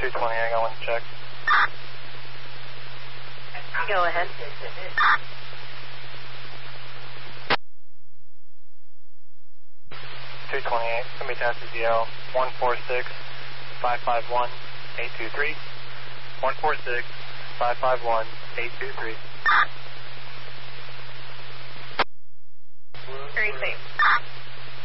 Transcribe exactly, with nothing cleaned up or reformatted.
two twenty, I got one to check. Go ahead. two twenty-eight, gonna be taxi D L one four six, five five one, eight two three. one four six, five five one, eight two three. Very safe.